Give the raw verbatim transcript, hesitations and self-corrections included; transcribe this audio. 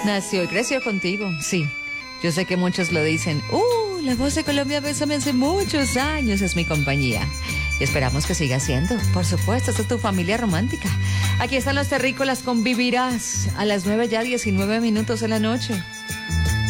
Nació y creció contigo, sí. Yo sé que muchos lo dicen. Uh, la voz de Colombia Bésame hace muchos años es mi compañía. Y esperamos que siga siendo. Por supuesto, esta es tu familia romántica. Aquí están los terrícolas con Vivirás. A las nueve ya diecinueve minutos de la noche.